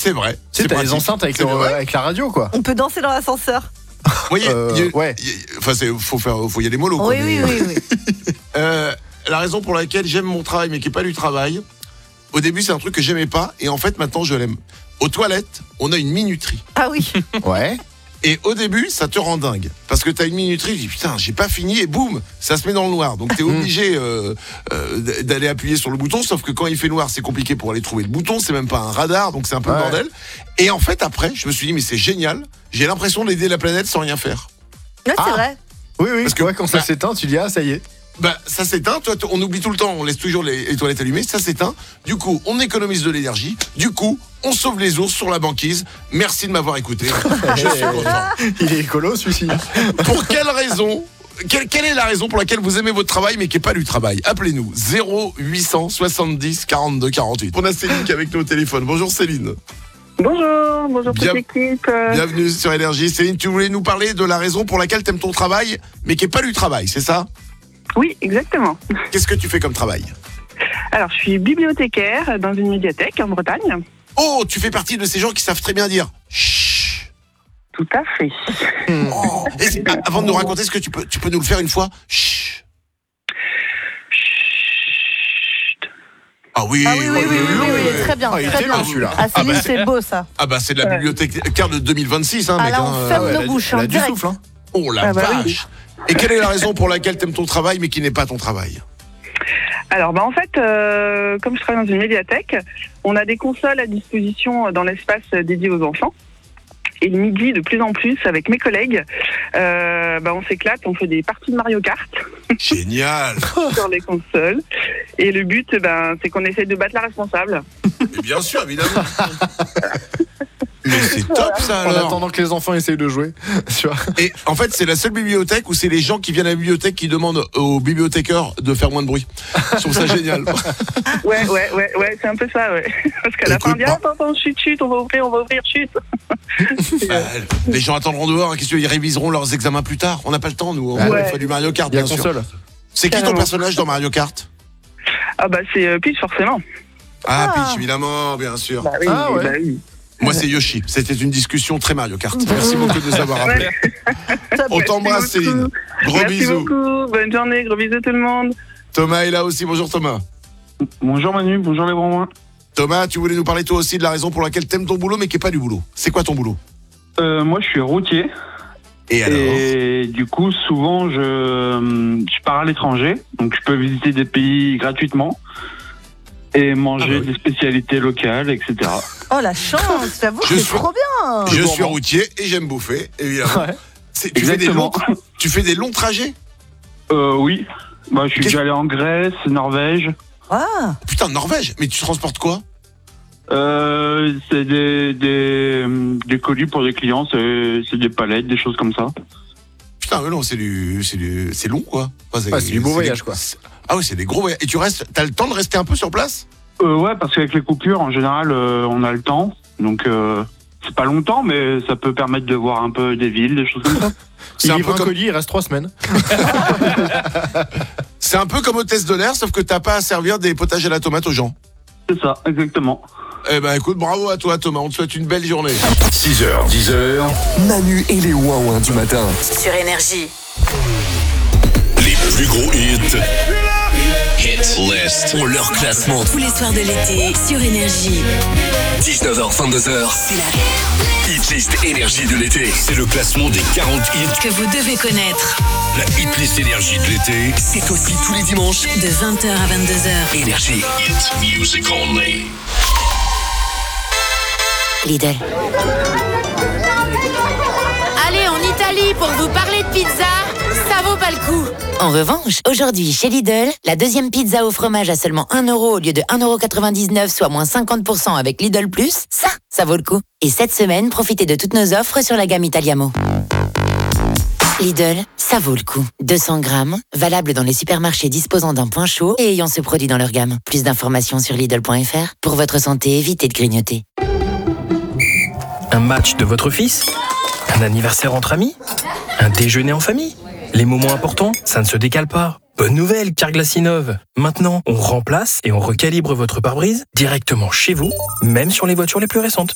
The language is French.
C'est vrai. Tu sais, t'as les enceintes avec la radio, quoi. On peut danser dans l'ascenseur. Vous voyez, ouais. faut y aller mollo. quoi, Oui. La raison pour laquelle j'aime mon travail, mais qui n'est pas du travail, au début, c'est un truc que j'aimais pas, et en fait, maintenant, je l'aime. Aux toilettes, on a une minuterie. Ah oui. Ouais. Et au début, ça te rend dingue. Parce que t'as une minuterie, tu dis putain, j'ai pas fini, et boum, ça se met dans le noir. Donc t'es obligé d'aller appuyer sur le bouton, sauf que quand il fait noir, c'est compliqué pour aller trouver le bouton, c'est même pas un radar, donc c'est un peu le bordel. Et en fait, après, je me suis dit, mais c'est génial, j'ai l'impression d'aider la planète sans rien faire. Ouais, c'est vrai. Oui, Parce que quand ça s'éteint, tu dis ça y est. Bah, ça s'éteint, toi, on oublie tout le temps, on laisse toujours les toilettes allumées, ça s'éteint. Du coup, on économise de l'énergie. Du coup, on sauve les ours sur la banquise. Merci de m'avoir écouté. Je suis content. Il est écolo, celui-ci. Pour quelle raison quelle est la raison pour laquelle vous aimez votre travail mais qui n'est pas du travail? Appelez-nous 0870 42 48. On a Céline qui est avec nous au téléphone. Bonjour Céline. Bonjour toute l'équipe. Bienvenue sur Énergie. Céline, tu voulais nous parler de la raison pour laquelle tu aimes ton travail mais qui n'est pas du travail, c'est ça? Oui, exactement. Qu'est-ce que tu fais comme travail? Alors, je suis bibliothécaire dans une médiathèque en Bretagne. Oh, tu fais partie de ces gens qui savent très bien dire chut. Tout à fait. Oh. Avant de nous raconter ce que tu peux nous le faire une fois. Chut. Ah oui, très bien. Il était bien celui-là. Ah, Céline, c'est beau ça. Ah bah c'est de la bibliothécaire de 2026, hein, mec. Là, on ferme nos bouches, elle a du direct. souffle, hein. Oh la vache. Oui. Et quelle est la raison pour laquelle tu aimes ton travail mais qui n'est pas ton travail? Alors, en fait, comme je travaille dans une médiathèque, on a des consoles à disposition dans l'espace dédié aux enfants. Et le midi, de plus en plus, avec mes collègues, on s'éclate, on fait des parties de Mario Kart. Génial. Sur les consoles. Et le but, c'est qu'on essaie de battre la responsable. Mais bien sûr, évidemment. Mais c'est top ça alors. En attendant que les enfants essayent de jouer. Tu vois. Et en fait, c'est la seule bibliothèque où c'est les gens qui viennent à la bibliothèque qui demandent aux bibliothécaires de faire moins de bruit. Je trouve ça génial. Ouais, c'est un peu ça, ouais. Parce qu'à la fin, on dit attends, chut, on va ouvrir, chut. Les gens attendront dehors, qu'est-ce qu'ils réviseront leurs examens plus tard. On n'a pas le temps, nous. On fait du Mario Kart, bien sûr. Console. C'est qui ton personnage dans Mario Kart? Ah c'est Peach, forcément. Peach, évidemment, bien sûr. Bah oui. Moi, c'est Yoshi. C'était une discussion très Mario Kart. Merci beaucoup de nous avoir appelés. On t'embrasse, Céline. Gros bisous. Merci beaucoup. Bonne journée. Gros bisous tout le monde. Thomas est là aussi. Bonjour, Thomas. Bonjour, Manu. Bonjour, les bons. Thomas, tu voulais nous parler toi aussi de la raison pour laquelle t'aimes ton boulot, mais qui n'est pas du boulot. C'est quoi ton boulot? Moi, je suis routier. Et alors? Et du coup, souvent, je pars à l'étranger. Donc, je peux visiter des pays gratuitement. Et manger des spécialités locales, etc. Oh la chance, j'avoue, c'est trop bien. Je suis routier et j'aime bouffer, évidemment. Ouais. Tu fais des longs trajets? Oui. Je suis déjà allé en Grèce, Norvège. Ah. Putain, Norvège. Mais tu transportes quoi? C'est des colis pour des clients, c'est des palettes, des choses comme ça. Putain, mais non, c'est long, quoi. Enfin, c'est du beau voyage, quoi. Ah oui, c'est des gros voyages. Et t'as le temps de rester un peu sur place? Ouais, parce qu'avec les coupures, en général, on a le temps. Donc, c'est pas longtemps, mais ça peut permettre de voir un peu des villes, des choses comme ça. Il livre un colis, il reste 3 semaines. C'est un peu comme hôtesse de l'air, sauf que t'as pas à servir des potages à la tomate aux gens. C'est ça, exactement. Eh ben écoute, bravo à toi Thomas, on te souhaite une belle journée. 6h, 10h, Manu et les Ouin-Ouin du matin. Sur Énergie. Les plus gros hits. Hit List. Ont leur classement. Tous les soirs de l'été, sur Énergie. 19h, 22h. C'est la Hit List Énergie de l'été. C'est le classement des 40 hits que vous devez connaître. La Hit List Énergie de l'été, c'est aussi tous les dimanches. De 20h à 22h. Énergie. Hit Music Only. Lidl. Allez en Italie pour vous parler de pizza, ça vaut pas le coup. En revanche, aujourd'hui chez Lidl, la deuxième pizza au fromage à seulement 1 € au lieu de 1,99 €, soit moins 50% avec Lidl Plus, ça vaut le coup. Et cette semaine, profitez de toutes nos offres sur la gamme Italiamo. Lidl, ça vaut le coup. 200 grammes, valable dans les supermarchés disposant d'un point chaud et ayant ce produit dans leur gamme. Plus d'informations sur Lidl.fr. Pour votre santé, évitez de grignoter. Un match de votre fils? Un anniversaire entre amis? Un déjeuner en famille? Les moments importants, ça ne se décale pas. Bonne nouvelle, Carglass innove. Maintenant, on remplace et on recalibre votre pare-brise directement chez vous, même sur les voitures les plus récentes.